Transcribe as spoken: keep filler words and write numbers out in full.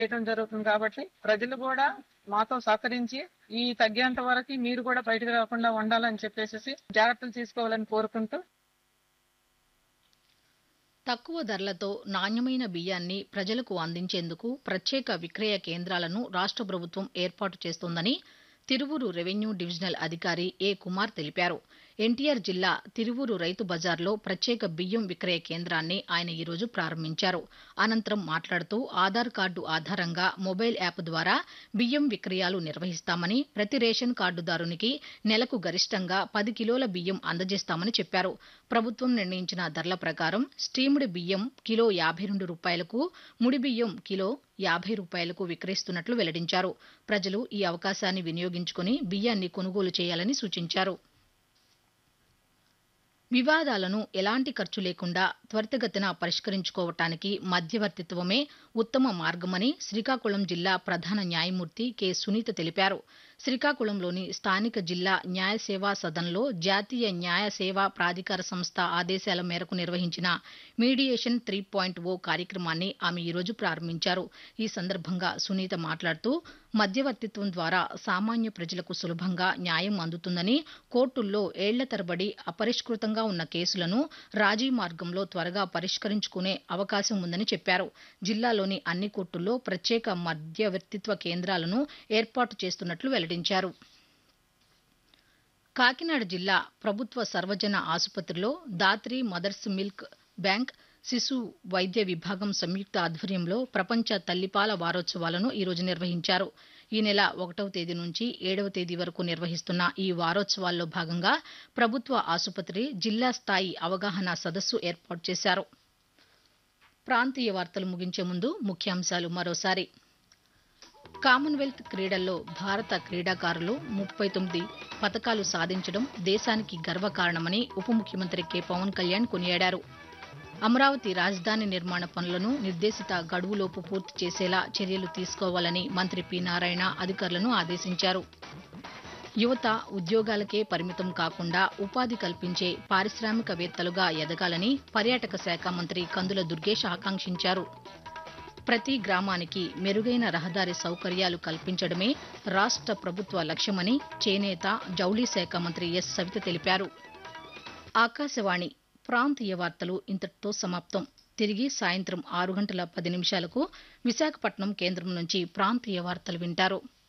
చేయడం జరుగుతుంది కాబట్టి ప్రజలు కూడా మాతో సహకరించి ఈ తగ్గేంత వరకు మీరు కూడా బయటకు రాకుండా ఉండాలని చెప్పేసి జాగ్రత్తలు తీసుకోవాలని కోరుకుంటూ తక్కువ ధరలతో నాణ్యమైన బియ్యాన్ని ప్రజలకు అందించేందుకు ప్రత్యేక విక్రయ కేంద్రాలను రాష్ట్ర ప్రభుత్వం ఏర్పాటు చేస్తోందని తిరువూరు రెవెన్యూ డివిజనల్ అధికారి ఏ కుమార్ తెలిపారు. ఎన్టీఆర్ జిల్లా తిరువూరు రైతు బజార్లో ప్రత్యేక బియ్యం విక్రయ కేంద్రాన్ని ఆయన ఈరోజు ప్రారంభించారు. అనంతరం మాట్లాడుతూ ఆధార్ కార్డు ఆధారంగా మొబైల్ యాప్ ద్వారా బియ్యం విక్రయాలు నిర్వహిస్తామని, ప్రతి రేషన్ కార్డుదారునికి నెలకు గరిష్టంగా పది కిలోల బియ్యం అందజేస్తామని చెప్పారు. ప్రభుత్వం నిర్ణయించిన ధరల ప్రకారం స్టీమ్డ్ బియ్యం కిలో యాభై రెండు రూపాయలకు, ముడి బియ్యం కిలో యాభై రూపాయలకు విక్రయిస్తున్నట్లు వెల్లడించారు. ప్రజలు ఈ అవకాశాన్ని వినియోగించుకుని బియ్యాన్ని కొనుగోలు చేయాలని సూచించారు. వివాదాలను ఎలాంటి ఖర్చు లేకుండా త్వరితగతిన పరిష్కరించుకోవటానికి మధ్యవర్తిత్వమే ఉత్తమ మార్గమని శ్రీకాకుళం జిల్లా ప్రధాన న్యాయమూర్తి కె సునీత తెలిపారు. శ్రీకాకుళంలోని స్థానిక జిల్లా న్యాయ సేవా సదన్లో జాతీయ న్యాయ సేవా ప్రాధికార సంస్థ ఆదేశాల మేరకు నిర్వహించిన మీడియేషన్ త్రీ పాయింట్ ఓ కార్యక్రమాన్ని ఆమె ఈరోజు ప్రారంభించారు. ఈ సందర్భంగా సునీత మాట్లాడుతూ మధ్యవర్తిత్వం ద్వారా సామాన్య ప్రజలకు సులభంగా న్యాయం అందుతుందని, కోర్టుల్లో ఏళ్ల తరబడి అపరిష్కృతంగా ఉన్న కేసులను రాజీ మార్గంలో త్వరగా పరిష్కరించుకునే అవకాశం ఉందని చెప్పారు. జిల్లాలోని అన్ని కోర్టుల్లో ప్రత్యేక మధ్యవర్తిత్వ కేంద్రాలను ఏర్పాటు చేస్తున్నట్లు వెల్లడించారు. కాకినాడ జిల్లా ప్రభుత్వ సర్వజన ఆసుపత్రిలో దాత్రి మదర్స్ మిల్క్ బ్యాంక్ శిశు వైద్య విభాగం సంయుక్త ఆధ్వర్యంలో ప్రపంచ తల్లిపాల వారోత్సవాలను ఈరోజు నిర్వహించారు. ఈ నెల ఒకటవ తేదీ నుంచి ఏడవ తేదీ వరకు నిర్వహిస్తున్న ఈ వారోత్సవాల్లో భాగంగా ప్రభుత్వ ఆసుపత్రి జిల్లా స్థాయి అవగాహన సదస్సు ఏర్పాటు చేశారు. ప్రాంతీయ వార్తలు ముగించే ముందు ముఖ్యాంశాలు మరోసారి. కామన్వెల్త్ క్రీడల్లో భారత క్రీడాకారులు ముప్పై తొమ్మిది పతకాలు సాధించడం దేశానికి గర్వకారణమని ఉప ముఖ్యమంత్రి కె పవన్ కళ్యాణ్ కొనియాడారు. అమరావతి రాజధాని నిర్మాణ పనులను నిర్దేశిత గడువులోపు పూర్తి చేసేలా చర్యలు తీసుకోవాలని మంత్రి పి నారాయణ అధికారులను ఆదేశించారు. యువత ఉద్యోగాలకే పరిమితం కాకుండా ఉపాధి కల్పించే పారిశ్రామికవేత్తలుగా ఎదగాలని పర్యాటక శాఖ మంత్రి కందుల దుర్గేష్ ఆకాంక్షించారు. ప్రతి గ్రామానికి మెరుగైన రహదారి సౌకర్యాలు కల్పించడమే రాష్ట్ర ప్రభుత్వ లక్ష్యమని చేనేత, జౌళి శాఖ మంత్రి ఎస్ సవిత తెలిపారు. ఆకాశవాణి ప్రాంతీయ వార్తలు ఇంతటితో సమాప్తం. తిరిగి సాయంత్రం ఆరు గంటల పది నిమిషాలకు విశాఖపట్నం కేంద్రం నుంచి ప్రాంతీయ వార్తలు వింటారు.